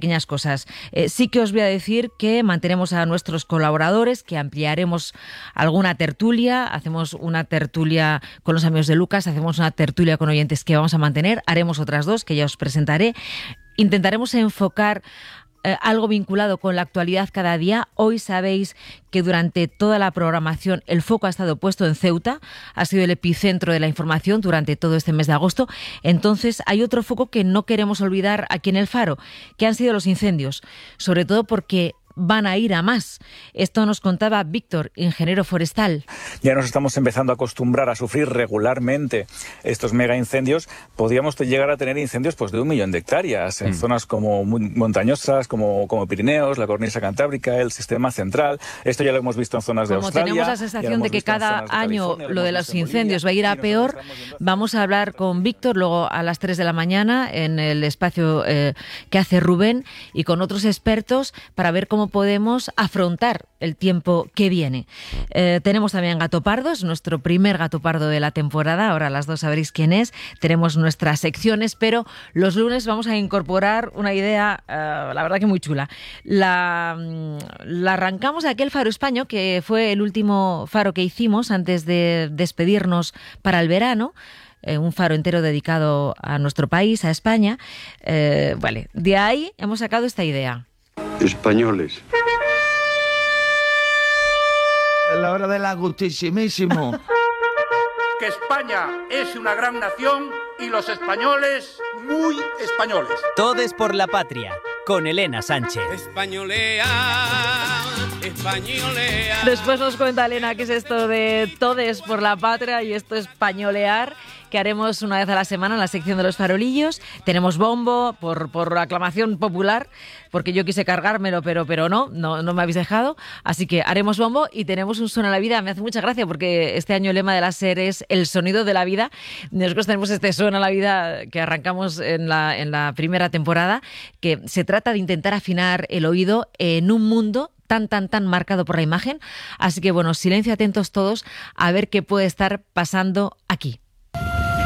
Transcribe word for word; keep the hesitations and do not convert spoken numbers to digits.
pequeñas cosas. Eh, sí que os voy a decir que mantenemos a nuestros colaboradores, que ampliaremos alguna tertulia, hacemos una tertulia con los amigos de Lucas, hacemos una tertulia con oyentes que vamos a mantener, haremos otras dos que ya os presentaré. Intentaremos enfocar eh, algo vinculado con la actualidad cada día. Hoy sabéis que durante toda la programación el foco ha estado puesto en Ceuta, ha sido el epicentro de la información durante todo este mes de agosto. Entonces hay otro foco que no queremos olvidar aquí en El Faro, que han sido los incendios, sobre todo porque van a ir a más. Esto nos contaba Víctor, ingeniero forestal. Ya nos estamos empezando a acostumbrar a sufrir regularmente estos mega incendios. Podríamos llegar a tener incendios pues de un millón de hectáreas en mm. zonas como muy montañosas, como, como Pirineos, la cornisa cantábrica, el sistema central. Esto ya lo hemos visto en zonas de como Australia. Tenemos la sensación de que cada de año lo, lo de los incendios va a ir a peor. Vamos a hablar con Víctor luego a las tres de la mañana en el espacio eh, que hace Rubén y con otros expertos para ver cómo podemos afrontar el tiempo que viene. Eh, tenemos también Gato Pardo, es nuestro primer Gato Pardo de la temporada, ahora las dos sabréis quién es. Tenemos nuestras secciones, pero los lunes vamos a incorporar una idea, uh, la verdad que muy chula. La, la arrancamos de aquel Faro Español, que fue el último faro que hicimos antes de despedirnos para el verano. Eh, un faro entero dedicado a nuestro país, a España. Eh, vale, de ahí hemos sacado esta idea. Españoles. La hora del agustísimísimo. Que España es una gran nación y los españoles muy españoles. Todes por la patria, con Elena Sánchez. Españolea, españolea. Después nos cuenta Elena qué es esto de Todes por la patria y esto es españolear, que haremos una vez a la semana en la sección de los farolillos. Tenemos bombo por, por aclamación popular, porque yo quise cargármelo, pero, pero no, no, no me habéis dejado. Así que haremos bombo y tenemos un Suena la Vida. Me hace mucha gracia porque este año el lema de la SER es el sonido de la vida. Nosotros tenemos este Suena la Vida que arrancamos en la, en la primera temporada, que se trata de intentar afinar el oído en un mundo tan, tan, tan marcado por la imagen. Así que bueno, silencio atentos todos a ver qué puede estar pasando aquí.